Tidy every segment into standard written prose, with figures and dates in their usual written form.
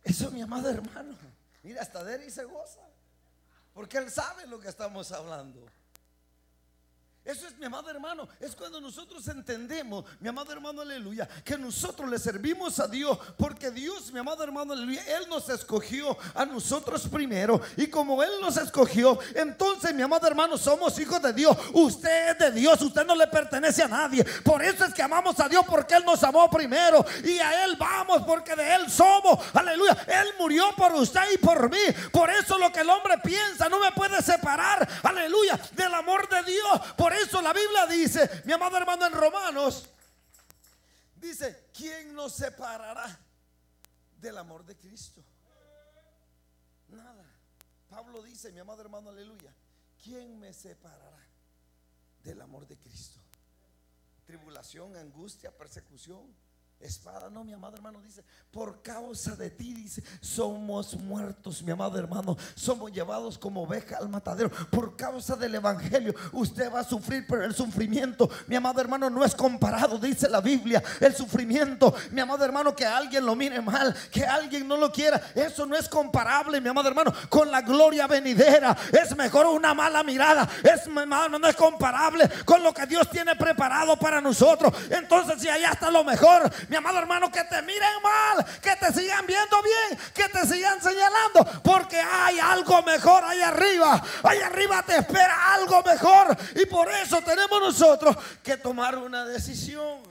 Eso, mi amado hermano, mira, hasta Deri se goza, porque él sabe lo que estamos hablando. Eso es, mi amado hermano, es cuando nosotros entendemos, mi amado hermano, aleluya, que nosotros le servimos a Dios, porque Dios, mi amado hermano, aleluya, Él nos escogió a nosotros primero, y como Él nos escogió, entonces, mi amado hermano, somos hijos de Dios. Usted es de Dios, usted no le pertenece a nadie. Por eso es que amamos a Dios, porque Él nos amó primero, y a Él vamos, porque de Él somos, aleluya. Él murió por usted y por mí. Por eso lo que el hombre piensa no me puede separar, aleluya, del amor de Dios. Por eso la Biblia dice, mi amado hermano, en Romanos, dice: ¿quién nos separará del amor de Cristo? Nada. Pablo dice, mi amado hermano, aleluya, ¿quién me separará del amor de Cristo? Tribulación, angustia, persecución, espada. No, mi amado hermano, dice: por causa de ti, dice, somos muertos, mi amado hermano, somos llevados como oveja al matadero. Por causa del evangelio usted va a sufrir, pero el sufrimiento, mi amado hermano, no es comparado, dice la Biblia, el sufrimiento, mi amado hermano, que alguien lo mire mal, que alguien no lo quiera, eso no es comparable, mi amado hermano, con la gloria venidera. Es mejor una mala mirada, es, mi hermano, no es comparable con lo que Dios tiene preparado para nosotros. Entonces, si allá está lo mejor, mi amado hermano, que te miren mal, que te sigan viendo bien, que te sigan señalando, porque hay algo mejor allá arriba. Allá arriba te espera algo mejor, y por eso tenemos nosotros que tomar una decisión.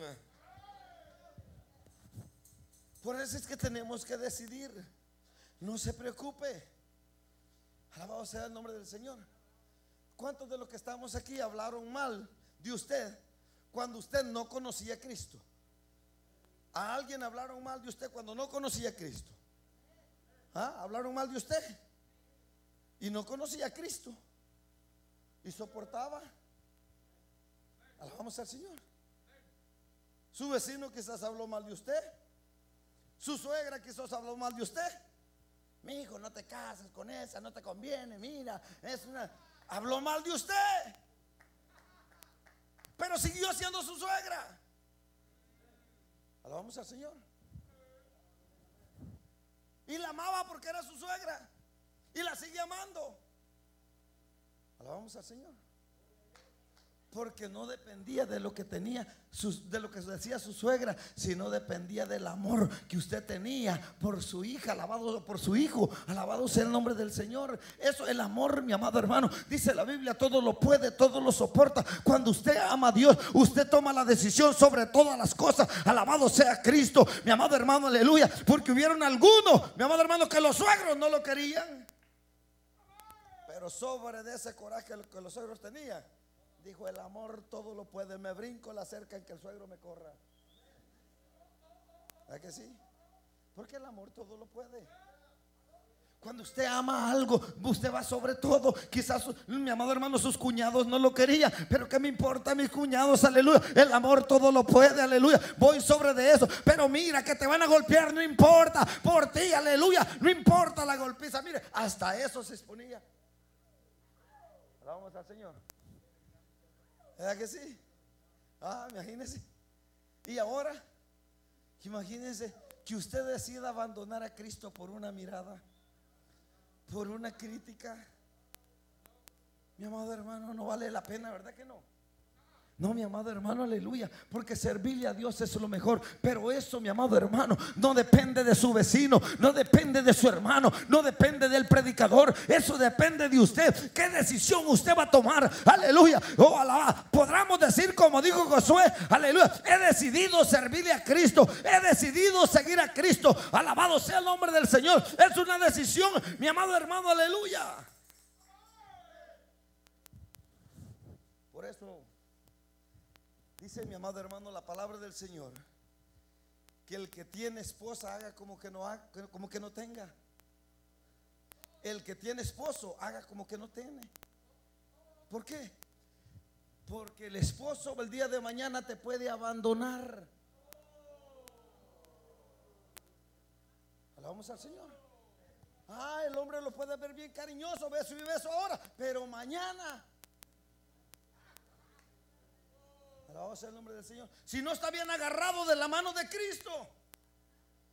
Por eso es que tenemos que decidir. No se preocupe. Alabado sea el nombre del Señor. ¿Cuántos de los que estamos aquí hablaron mal de usted cuando usted no conocía a Cristo? ¿A alguien hablaron mal de usted cuando no conocía a Cristo? ¿Ah? ¿Hablaron mal de usted? Y no conocía a Cristo y soportaba. Alabamos al Señor. Su vecino quizás habló mal de usted. Su suegra quizás habló mal de usted. Mi hijo, no te cases con esa, no te conviene, mira, es una... Habló mal de usted, pero siguió siendo su suegra. Alabamos al Señor. Y la amaba porque era su suegra, y la sigue amando. Alabamos al Señor. Porque no dependía de lo que tenía, de lo que decía su suegra, sino dependía del amor que usted tenía por su hija, alabado por su hijo, alabado sea el nombre del Señor. Eso, el amor, mi amado hermano, dice la Biblia, todo lo puede, todo lo soporta. Cuando usted ama a Dios, usted toma la decisión sobre todas las cosas. Alabado sea Cristo, mi amado hermano, aleluya. Porque hubieron algunos, mi amado hermano, que los suegros no lo querían, pero sobre de ese coraje que los suegros tenían, dijo: el amor todo lo puede. Me brinco la cerca en que el suegro me corra. ¿Verdad que sí? Porque el amor todo lo puede. Cuando usted ama algo, usted va sobre todo. Quizás, mi amado hermano, sus cuñados no lo querían, pero ¿qué me importa mis cuñados? Aleluya. El amor todo lo puede, aleluya. Voy sobre de eso. Pero mira, que te van a golpear, no importa. Por ti, aleluya, no importa la golpiza. Mire, hasta eso se exponía. Vamos al Señor. ¿Verdad que sí? Imagínense. Y ahora, imagínense que usted decida abandonar a Cristo por una mirada, por una crítica. Mi amado hermano, no vale la pena, ¿verdad que no? No, mi amado hermano, aleluya, porque servirle a Dios es lo mejor. Pero eso, mi amado hermano, no depende de su vecino, no depende de su hermano, no depende del predicador. Eso depende de usted. ¿Qué decisión usted va a tomar? Aleluya. Oh, alaba. Podremos decir como dijo Josué, aleluya: he decidido servirle a Cristo, he decidido seguir a Cristo. Alabado sea el nombre del Señor. Es una decisión, mi amado hermano, aleluya. Por eso dice, mi amado hermano, la palabra del Señor, que el que tiene esposa haga como que no tenga. El que tiene esposo haga como que no tiene. ¿Por qué? Porque el esposo el día de mañana te puede abandonar. Alabamos al Señor. El hombre lo puede ver bien cariñoso, beso y beso ahora, pero mañana, alabado sea el nombre del Señor, si no está bien agarrado de la mano de Cristo,